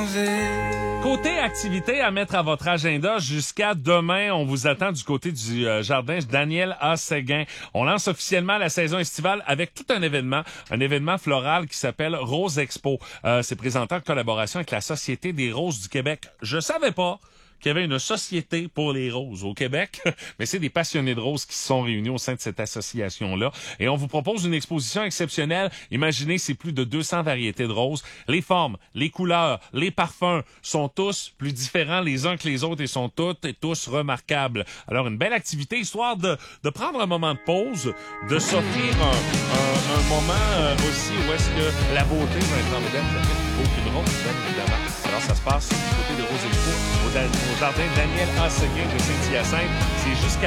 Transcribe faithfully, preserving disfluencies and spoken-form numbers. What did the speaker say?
Côté activité à mettre à votre agenda jusqu'à demain, on vous attend du côté du euh, jardin Daniel A. Séguin. On lance officiellement la saison estivale avec tout un événement, un événement floral qui s'appelle Rose Expo. Euh, c'est présenté en collaboration avec la Société des Roses du Québec. Je savais pas qu'il y avait une société pour les roses au Québec, mais c'est des passionnés de roses qui se sont réunis au sein de cette association-là. Et on vous propose une exposition exceptionnelle. Imaginez, c'est plus de deux cents variétés de roses. Les formes, les couleurs, les parfums sont tous plus différents les uns que les autres et sont toutes et tous remarquables. Alors, une belle activité, histoire de, de prendre un moment de pause, de s'offrir un, un, un moment euh, aussi où est-ce que la beauté va être en vedette. Ça fait plus beau qu'une rose, bien évidemment. Alors, ça se passe du côté de Rose Expo, au, au jardin Daniel A. Séguin de Saint-Hyacinthe. C'est jusqu'à